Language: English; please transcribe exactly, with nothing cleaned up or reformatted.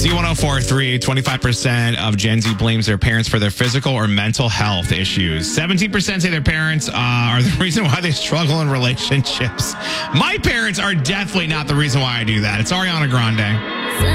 Z one oh four three, twenty-five percent of Gen Z blames their parents for their physical or mental health issues. seventeen percent say their parents uh, are the reason why they struggle in relationships. My parents are definitely not the reason why I do that. It's Ariana Grande.